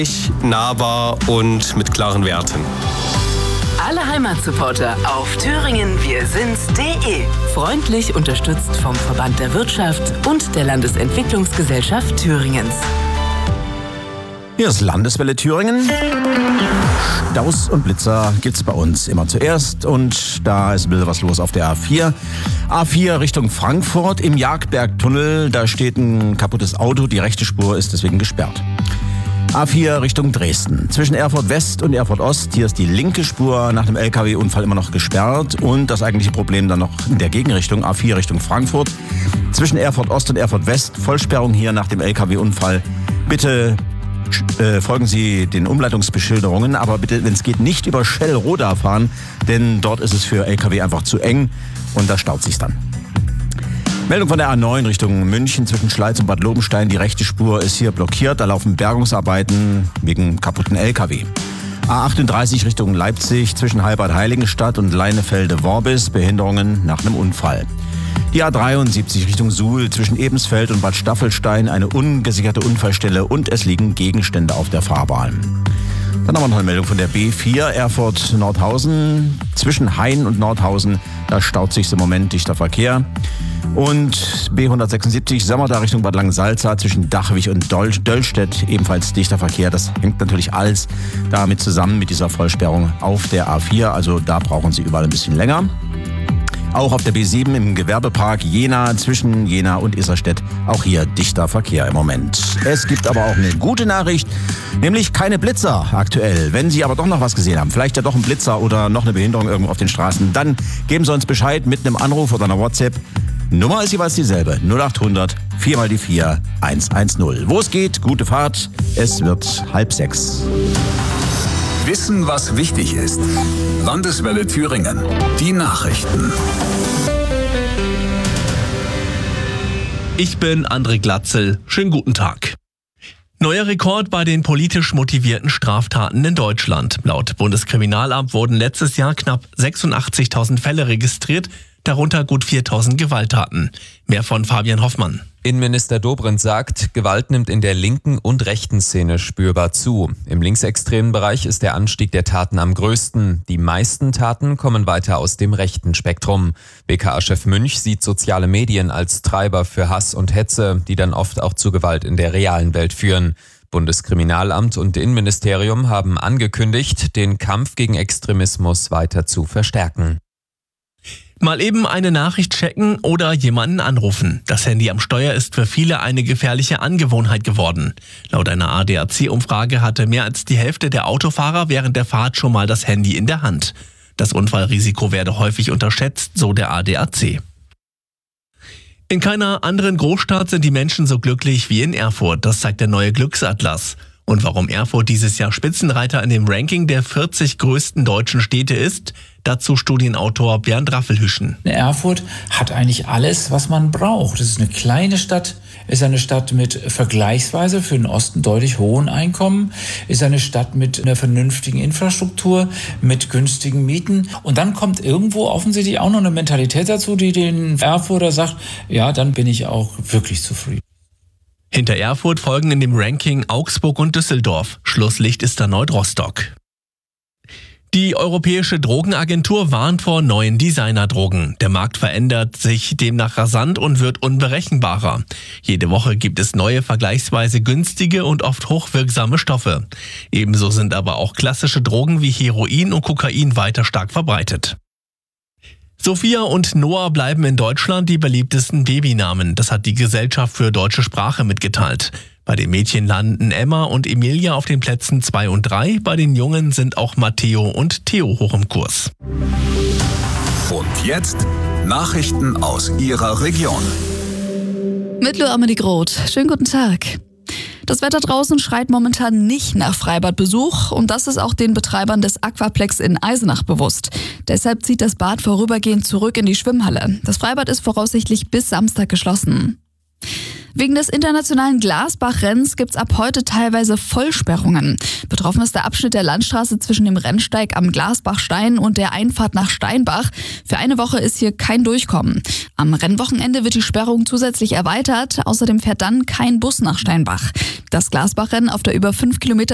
Nahbar und mit klaren Werten. Alle Heimatsupporter auf thüringenwirsinds.de. Freundlich unterstützt vom Verband der Wirtschaft und der Landesentwicklungsgesellschaft Thüringens. Hier ist Landeswelle Thüringen. Staus und Blitzer gibt's bei uns immer zuerst und da ist ein bisschen was los auf der A4. A4 Richtung Frankfurt im Jagdbergtunnel, da steht ein kaputtes Auto, die rechte Spur ist deswegen gesperrt. A4 Richtung Dresden. Zwischen Erfurt West und Erfurt Ost, hier ist die linke Spur nach dem LKW-Unfall immer noch gesperrt und das eigentliche Problem dann noch in der Gegenrichtung, A4 Richtung Frankfurt. Zwischen Erfurt Ost und Erfurt West, Vollsperrung hier nach dem LKW-Unfall. Bitte folgen Sie den Umleitungsbeschilderungen, aber bitte, wenn es geht, nicht über Schellroda fahren, denn dort ist es für LKW einfach zu eng und da staut sich's dann. Meldung von der A9 Richtung München zwischen Schleiz und Bad Lobenstein. Die rechte Spur ist hier blockiert, da laufen Bergungsarbeiten wegen kaputten LKW. A38 Richtung Leipzig zwischen Halbert-Heiligenstadt und Leinefelde-Worbis, Behinderungen nach einem Unfall. Die A73 Richtung Suhl zwischen Ebensfeld und Bad Staffelstein, eine ungesicherte Unfallstelle und es liegen Gegenstände auf der Fahrbahn. Dann haben wir noch eine Meldung von der B4 Erfurt-Nordhausen. Zwischen Hain und Nordhausen, da staut sich im Moment dichter Verkehr. Und B176 Sammerda Richtung Bad Langensalza zwischen Dachwig und Döllstedt, ebenfalls dichter Verkehr. Das hängt natürlich alles damit zusammen mit dieser Vollsperrung auf der A4. Also da brauchen Sie überall ein bisschen länger. Auch auf der B7 im Gewerbepark Jena zwischen Jena und Isarstedt, auch hier dichter Verkehr im Moment. Es gibt aber auch eine gute Nachricht, nämlich keine Blitzer aktuell. Wenn Sie aber doch noch was gesehen haben, vielleicht ja doch ein Blitzer oder noch eine Behinderung irgendwo auf den Straßen, dann geben Sie uns Bescheid mit einem Anruf oder einer WhatsApp. Nummer ist jeweils dieselbe, 0800 4x4 110. Wo es geht, gute Fahrt, es wird 5:30. Wissen, was wichtig ist. Landeswelle Thüringen. Die Nachrichten. Ich bin André Glatzel. Schönen guten Tag. Neuer Rekord bei den politisch motivierten Straftaten in Deutschland. Laut Bundeskriminalamt wurden letztes Jahr knapp 86.000 Fälle registriert, darunter gut 4.000 Gewalttaten. Mehr von Fabian Hoffmann. Innenminister Dobrindt sagt, Gewalt nimmt in der linken und rechten Szene spürbar zu. Im linksextremen Bereich ist der Anstieg der Taten am größten. Die meisten Taten kommen weiter aus dem rechten Spektrum. BKA-Chef Münch sieht soziale Medien als Treiber für Hass und Hetze, die dann oft auch zu Gewalt in der realen Welt führen. Bundeskriminalamt und Innenministerium haben angekündigt, den Kampf gegen Extremismus weiter zu verstärken. Mal eben eine Nachricht checken oder jemanden anrufen. Das Handy am Steuer ist für viele eine gefährliche Angewohnheit geworden. Laut einer ADAC-Umfrage hatte mehr als die Hälfte der Autofahrer während der Fahrt schon mal das Handy in der Hand. Das Unfallrisiko werde häufig unterschätzt, so der ADAC. In keiner anderen Großstadt sind die Menschen so glücklich wie in Erfurt. Das zeigt der neue Glücksatlas. Und warum Erfurt dieses Jahr Spitzenreiter in dem Ranking der 40 größten deutschen Städte ist, dazu Studienautor Bernd Raffelhüschen. Erfurt hat eigentlich alles, was man braucht. Es ist eine kleine Stadt, ist eine Stadt mit vergleichsweise für den Osten deutlich hohen Einkommen, ist eine Stadt mit einer vernünftigen Infrastruktur, mit günstigen Mieten. Und dann kommt irgendwo offensichtlich auch noch eine Mentalität dazu, die den Erfurter sagt, ja, dann bin ich auch wirklich zufrieden. Hinter Erfurt folgen in dem Ranking Augsburg und Düsseldorf. Schlusslicht ist erneut Rostock. Die Europäische Drogenagentur warnt vor neuen Designerdrogen. Der Markt verändert sich demnach rasant und wird unberechenbarer. Jede Woche gibt es neue, vergleichsweise günstige und oft hochwirksame Stoffe. Ebenso sind aber auch klassische Drogen wie Heroin und Kokain weiter stark verbreitet. Sophia und Noah bleiben in Deutschland die beliebtesten Babynamen. Das hat die Gesellschaft für deutsche Sprache mitgeteilt. Bei den Mädchen landen Emma und Emilia auf den Plätzen 2 und 3. Bei den Jungen sind auch Matteo und Theo hoch im Kurs. Und jetzt Nachrichten aus Ihrer Region. Mit Amelie Groth. Schönen guten Tag. Das Wetter draußen schreit momentan nicht nach Freibadbesuch und das ist auch den Betreibern des Aquaplex in Eisenach bewusst. Deshalb zieht das Bad vorübergehend zurück in die Schwimmhalle. Das Freibad ist voraussichtlich bis Samstag geschlossen. Wegen des internationalen Glasbach-Rennens gibt's ab heute teilweise Vollsperrungen. Betroffen ist der Abschnitt der Landstraße zwischen dem Rennsteig am Glasbachstein und der Einfahrt nach Steinbach. Für eine Woche ist hier kein Durchkommen. Am Rennwochenende wird die Sperrung zusätzlich erweitert. Außerdem fährt dann kein Bus nach Steinbach. Das Glasbach-Rennen auf der über 5 Kilometer